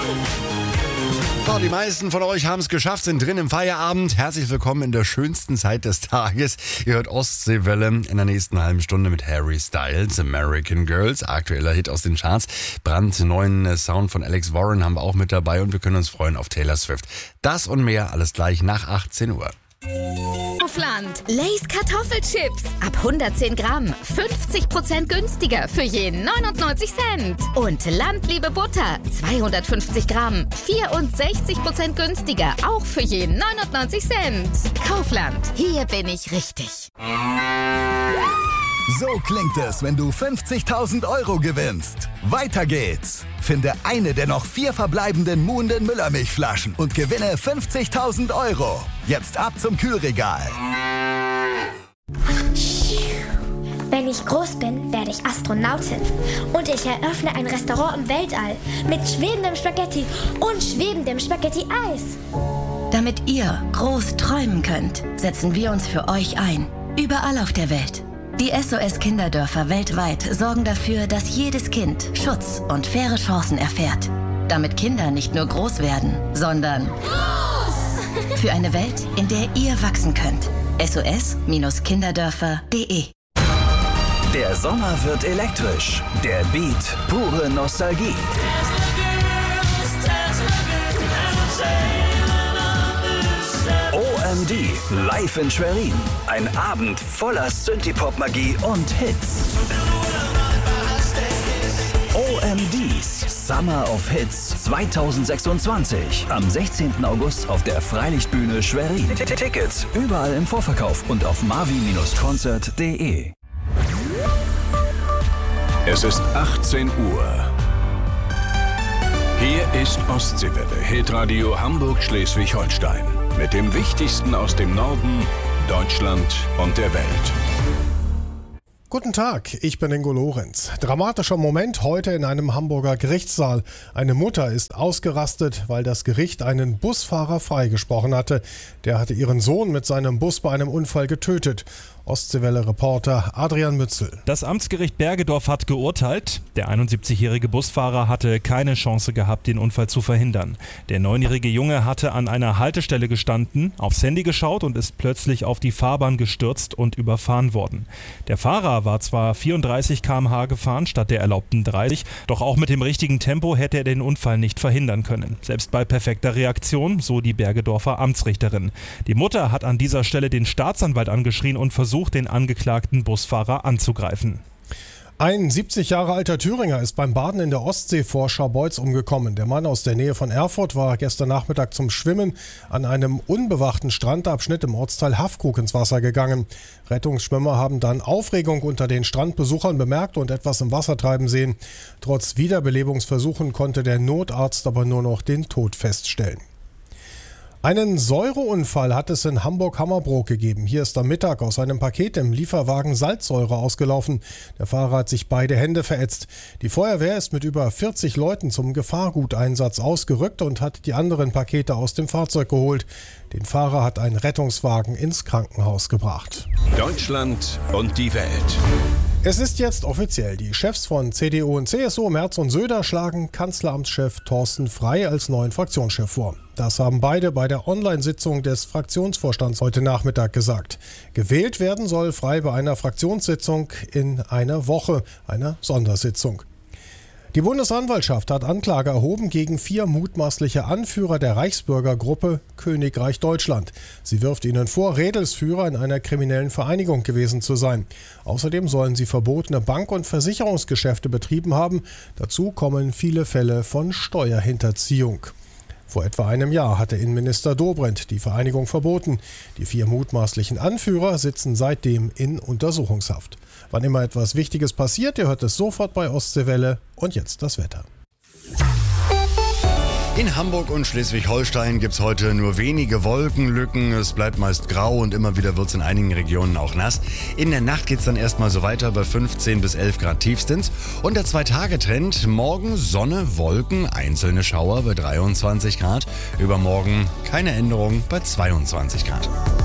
So, die meisten von euch haben es geschafft, sind drin im Feierabend. Herzlich willkommen in der schönsten Zeit des Tages. Ihr hört Ostseewelle in der nächsten halben Stunde mit Harry Styles, American Girls, aktueller Hit aus den Charts. Brandneuen Sound von Alex Warren haben wir auch mit dabei und wir können uns freuen auf Taylor Swift. Das und mehr, alles gleich nach 18 Uhr. Kaufland. Lay's Kartoffelchips. Ab 110 Gramm. 50% günstiger für jeden 99 Cent. Und Landliebe Butter. 250 Gramm. 64% günstiger. Auch für jeden 99 Cent. Kaufland. Hier bin ich richtig. So klingt es, wenn du 50.000 Euro gewinnst. Weiter geht's. Finde eine der noch 4 verbleibenden Muhnden Müllermilchflaschen und gewinne 50.000 Euro. Jetzt ab zum Kühlregal. Wenn ich groß bin, werde ich Astronautin. Und ich eröffne ein Restaurant im Weltall mit schwebendem Spaghetti und schwebendem Spaghetti-Eis. Damit ihr groß träumen könnt, setzen wir uns für euch ein. Überall auf der Welt. Die SOS-Kinderdörfer weltweit sorgen dafür, dass jedes Kind Schutz und faire Chancen erfährt. Damit Kinder nicht nur groß werden, sondern groß! Für eine Welt, in der ihr wachsen könnt. SOS-Kinderdörfer.de. Der Sommer wird elektrisch. Der Beat, pure Nostalgie. OMD, live in Schwerin. Ein Abend voller Synthie-Pop-Magie und Hits. OMDs Summer of Hits 2026. Am 16. August auf der Freilichtbühne Schwerin. Tickets überall im Vorverkauf und auf marvin-concert.de. Es ist 18 Uhr. Hier ist Ostseewelle, Hitradio Hamburg-Schleswig-Holstein. Mit dem Wichtigsten aus dem Norden, Deutschland und der Welt. Guten Tag, ich bin Ingo Lorenz. Dramatischer Moment heute in einem Hamburger Gerichtssaal. Eine Mutter ist ausgerastet, weil das Gericht einen Busfahrer freigesprochen hatte. Der hatte ihren Sohn mit seinem Bus bei einem Unfall getötet. Ostseewelle-Reporter Adrian Mützel. Das Amtsgericht Bergedorf hat geurteilt. Der 71-jährige Busfahrer hatte keine Chance gehabt, den Unfall zu verhindern. Der 9-jährige Junge hatte an einer Haltestelle gestanden, aufs Handy geschaut und ist plötzlich auf die Fahrbahn gestürzt und überfahren worden. Der Fahrer war zwar 34 km/h gefahren statt der erlaubten 30, doch auch mit dem richtigen Tempo hätte er den Unfall nicht verhindern können. Selbst bei perfekter Reaktion, so die Bergedorfer Amtsrichterin. Die Mutter hat an dieser Stelle den Staatsanwalt angeschrien und versucht, den angeklagten Busfahrer anzugreifen. Ein 70 Jahre alter Thüringer ist beim Baden in der Ostsee vor Scharbeutz umgekommen. Der Mann aus der Nähe von Erfurt war gestern Nachmittag zum Schwimmen an einem unbewachten Strandabschnitt im Ortsteil Haffkrug ins Wasser gegangen. Rettungsschwimmer haben dann Aufregung unter den Strandbesuchern bemerkt und etwas im Wasser treiben sehen. Trotz Wiederbelebungsversuchen konnte der Notarzt aber nur noch den Tod feststellen. Einen Säureunfall hat es in Hamburg-Hammerbrook gegeben. Hier ist am Mittag aus einem Paket im Lieferwagen Salzsäure ausgelaufen. Der Fahrer hat sich beide Hände verätzt. Die Feuerwehr ist mit über 40 Leuten zum Gefahrguteinsatz ausgerückt und hat die anderen Pakete aus dem Fahrzeug geholt. Den Fahrer hat ein Rettungswagen ins Krankenhaus gebracht. Deutschland und die Welt. Es ist jetzt offiziell. Die Chefs von CDU und CSU, Merz und Söder, schlagen Kanzleramtschef Thorsten Frey als neuen Fraktionschef vor. Das haben beide bei der Online-Sitzung des Fraktionsvorstands heute Nachmittag gesagt. Gewählt werden soll Frey bei einer Fraktionssitzung in einer Woche, einer Sondersitzung. Die Bundesanwaltschaft hat Anklage erhoben gegen 4 mutmaßliche Anführer der Reichsbürgergruppe Königreich Deutschland. Sie wirft ihnen vor, Rädelsführer in einer kriminellen Vereinigung gewesen zu sein. Außerdem sollen sie verbotene Bank- und Versicherungsgeschäfte betrieben haben. Dazu kommen viele Fälle von Steuerhinterziehung. Vor etwa einem Jahr hatte Innenminister Dobrindt die Vereinigung verboten. Die 4 mutmaßlichen Anführer sitzen seitdem in Untersuchungshaft. Wann immer etwas Wichtiges passiert, ihr hört es sofort bei Ostseewelle. Und jetzt das Wetter. In Hamburg und Schleswig-Holstein gibt es heute nur wenige Wolkenlücken. Es bleibt meist grau und immer wieder wird es in einigen Regionen auch nass. In der Nacht geht es dann erstmal so weiter bei 15 bis 11 Grad tiefstens. Und der 2-Tage-Trend: morgen Sonne, Wolken, einzelne Schauer bei 23 Grad. Übermorgen keine Änderung bei 22 Grad.